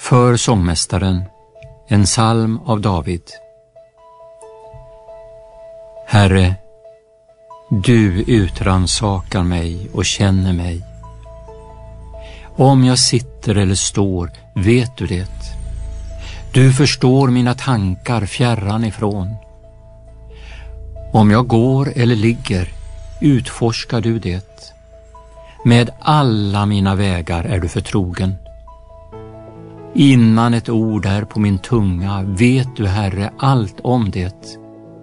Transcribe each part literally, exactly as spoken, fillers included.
För sångmästaren, en psalm av David. Herre, du utransakar mig och känner mig. Om jag sitter eller står, vet du det. Du förstår mina tankar fjärran ifrån. Om jag går eller ligger, utforskar du det. Med alla mina vägar är du förtrogen. Innan ett ord är på min tunga vet du, Herre, allt om det.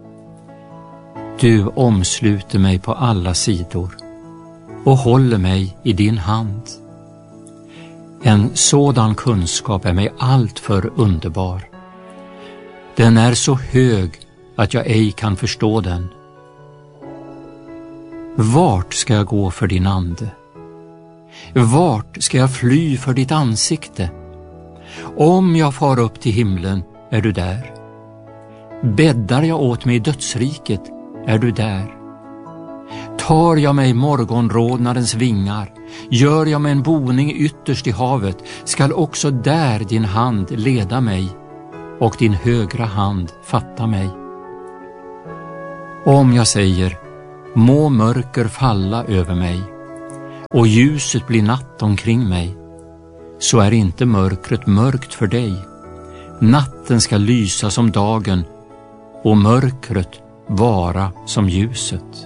Du omsluter mig på alla sidor och håller mig i din hand. En sådan kunskap är mig allt för underbar. Den är så hög att jag ej kan förstå den. Vart ska jag gå för din ande? Vart ska jag fly för ditt ansikte? Om jag far upp till himlen är du där. Bäddar jag åt mig i dödsriket är du där. Tar jag mig morgonrodnadens vingar, gör jag mig en boning ytterst i havet, skall också där din hand leda mig och din högra hand fatta mig. Om jag säger, må mörker falla över mig och ljuset blir natt omkring mig, så är inte mörkret mörkt för dig. Natten ska lysa som dagen och mörkret vara som ljuset.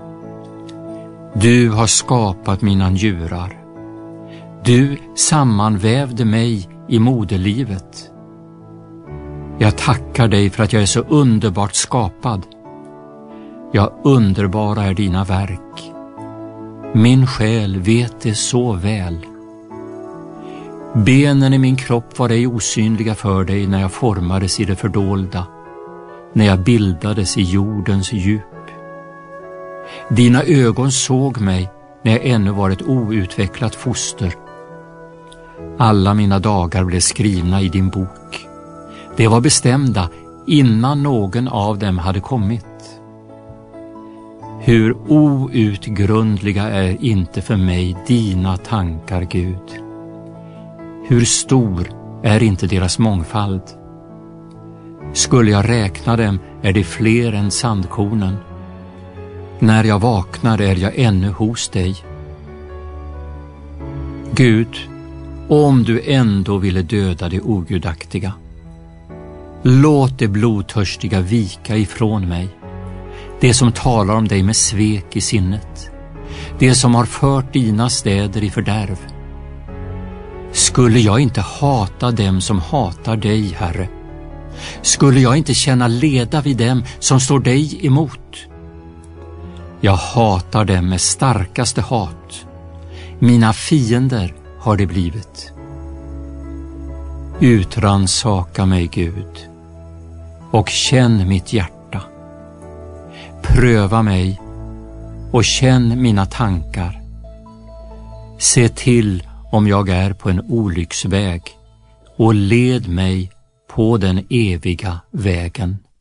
Du har skapat mina njurar. Du sammanvävde mig i moderlivet. Jag tackar dig för att jag är så underbart skapad. Ja, underbara är dina verk. Min själ vet det så väl. Benen i min kropp var ej osynliga för dig när jag formades i det fördolda, när jag bildades i jordens djup. Dina ögon såg mig när jag ännu var ett outvecklat foster. Alla mina dagar blev skrivna i din bok. De var bestämda innan någon av dem hade kommit. Hur outgrundliga är inte för mig dina tankar, Gud. Hur stor är inte deras mångfald. Skulle jag räkna dem är det fler än sandkornen. När jag vaknar är jag ännu hos dig. Gud, om du ändå ville döda det ogudaktiga, låt det blodtörstiga vika ifrån mig. Det som talar om dig med svek i sinnet. Det som har fört dina städer i fördärv. Skulle jag inte hata dem som hatar dig, Herre? Skulle jag inte känna leda vid dem som står dig emot? Jag hatar dem med starkaste hat. Mina fiender har det blivit. Utransaka mig, Gud, och känn mitt hjärta. Pröva mig och känn mina tankar. Se till om jag är på en olycksväg och led mig på den eviga vägen.